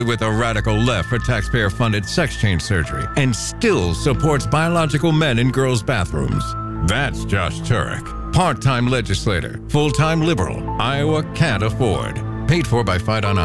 with a radical left for taxpayer-funded sex change surgery and still supports biological men in girls' bathrooms. That's Josh Turek, part-time legislator, full-time liberal, Iowa can't afford. Paid for by Fight On